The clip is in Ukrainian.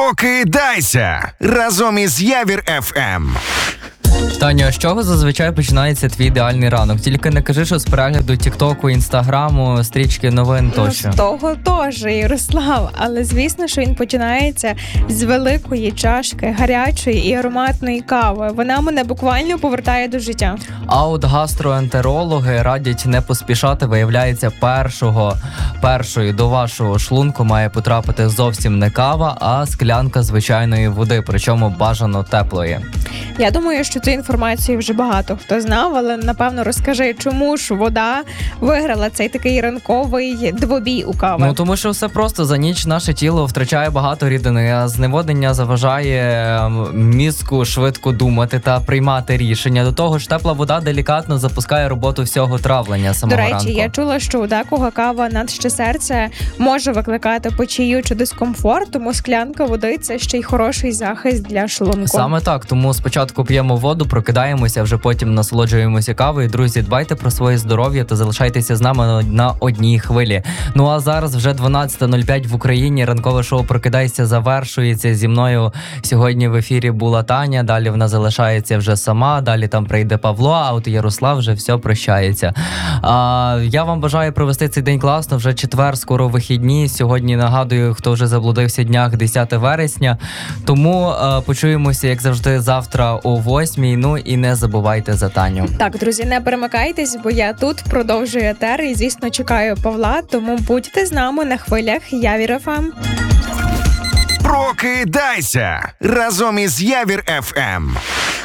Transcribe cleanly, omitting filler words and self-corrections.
Прокидайся разом із Явір ФМ. Таню, а з чого зазвичай починається твій ідеальний ранок? Тільки не кажи, що з перегляду Тіктоку, Інстаграму, стрічки новин тощо. З того теж, Ярослав. Але звісно, що він починається з великої чашки гарячої і ароматної кави. Вона мене буквально повертає до життя. А от гастроентерологи радять не поспішати. Виявляється, першою до вашого шлунку має потрапити зовсім не кава, а склянка звичайної води, причому бажано теплої. Я думаю, що цю інформацію вже багато хто знав, але напевно розкажи, чому ж вода виграла цей такий ранковий двобій у кави. Ну тому що все просто, за ніч наше тіло втрачає багато рідини, а зневоднення заважає мізку швидко думати та приймати рішення. До того ж, тепла вода делікатно запускає роботу всього травлення самого ранку. До речі, я чула, що у декого кава надще серце може викликати печію чи дискомфорт, тому склянка води – це ще й хороший захист для шлунку. Саме так, тому спочатку п'ємо воду, прокидаємося, вже потім насолоджуємося кавою. Друзі, дбайте про своє здоров'я та залишайтеся з нами на одній хвилі. Ну а зараз вже 12:05 в Україні. Ранкове шоу «Прокидайся» завершується. Зі мною сьогодні в ефірі була Таня, далі вона залишається вже сама, далі там прийде Павло, а от Ярослав вже все прощається. Я вам бажаю провести цей день класно, вже четвер, скоро вихідні. Сьогодні, нагадую, хто вже заблудився днях, 10 вересня. Тому почуємося, як завжди, завтра о 8:00. Ну і не забувайте за Таню. Так, друзі, не перемикайтесь, бо я тут продовжую етер і, звісно, чекаю Павла, тому будьте з нами на хвилях Явір ФМ. Прокидайся разом із Явір ФМ.